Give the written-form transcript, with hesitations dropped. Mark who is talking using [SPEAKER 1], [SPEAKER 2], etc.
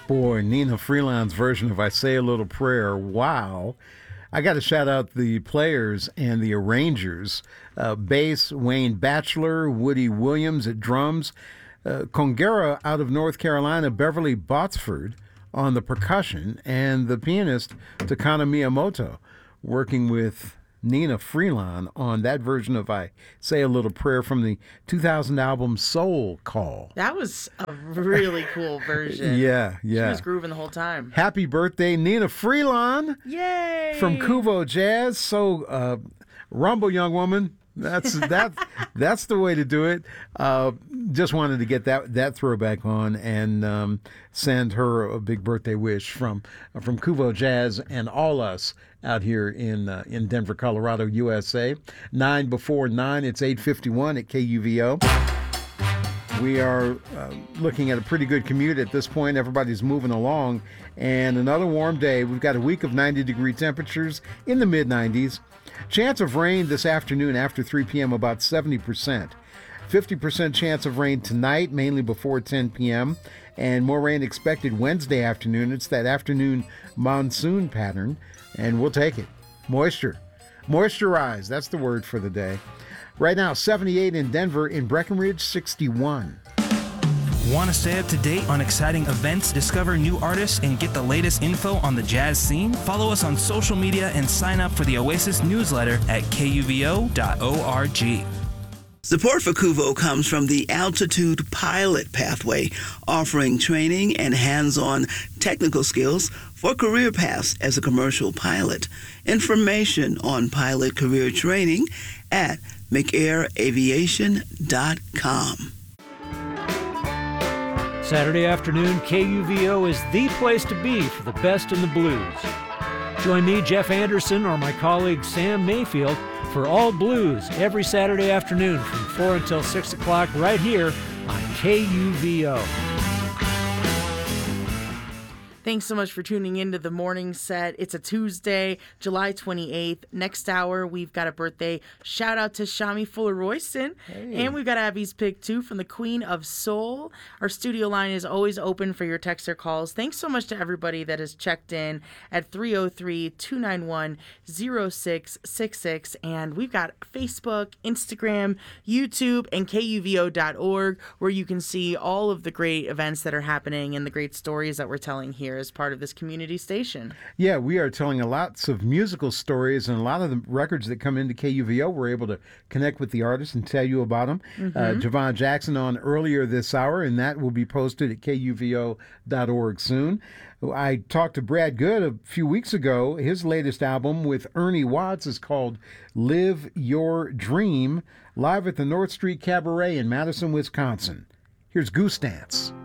[SPEAKER 1] Boy, Nina Freeland's version of I Say a Little Prayer, wow. I got to shout out the players and the arrangers. Bass, Wayne Batchelor, Woody Williams at drums, Congera out of North Carolina, Beverly Botsford on the percussion, and the pianist Takana Miyamoto working with Nina Freeland on that version of I Say a Little Prayer from the 2000 album Soul Call.
[SPEAKER 2] That was a really cool version.
[SPEAKER 1] Yeah.
[SPEAKER 2] She was grooving the whole time.
[SPEAKER 1] Happy birthday, Nina Freeland.
[SPEAKER 2] Yay!
[SPEAKER 1] From Kuvo Jazz. So, rumble, young woman. That's the way to do it. Just wanted to get that throwback on and send her a big birthday wish from Kuvo Jazz and all us out here in Denver, Colorado, USA. 9 before 9. It's 8:51 at KUVO. We are looking at a pretty good commute at this point. Everybody's moving along, and another warm day. We've got a week of 90-degree temperatures in the mid-90s. Chance of rain this afternoon after 3 p.m. about 70%. 50% chance of rain tonight, mainly before 10 p.m. And more rain expected Wednesday afternoon. It's that afternoon monsoon pattern, and we'll take it. Moisturize, that's the word for the day. Right now, 78 in Denver, in Breckenridge, 61.
[SPEAKER 3] Want to stay up to date on exciting events, discover new artists, and get the latest info on the jazz scene? Follow us on social media and sign up for the Oasis newsletter at kuvo.org.
[SPEAKER 4] Support for Kuvo comes from the Altitude Pilot Pathway, offering training and hands-on technical skills for career paths as a commercial pilot. Information on pilot career training at mcairaviation.com.
[SPEAKER 5] Saturday afternoon, KUVO is the place to be for the best in the blues. Join me, Jeff Anderson, or my colleague Sam Mayfield for All Blues every Saturday afternoon from 4 until 6 o'clock right here on KUVO.
[SPEAKER 2] Thanks so much for tuning into the morning set. It's a Tuesday, July 28th. Next hour, we've got a birthday shout out to Shami Fuller-Royston. Hey. And we've got Abby's pick, too, from the Queen of Soul. Our studio line is always open for your text or calls. Thanks so much to everybody that has checked in at 303-291-0666. And we've got Facebook, Instagram, YouTube, and KUVO.org, where you can see all of the great events that are happening and the great stories that we're telling here as part of this community station.
[SPEAKER 1] Yeah, we are telling lots of musical stories, and a lot of the records that come into KUVO, we're able to connect with the artists and tell you about them. Javon Jackson on earlier this hour, and that will be posted at KUVO.org soon. I talked to Brad Good a few weeks ago. His latest album with Ernie Watts is called Live Your Dream, live at the North Street Cabaret in Madison, Wisconsin. Here's Goose Dance.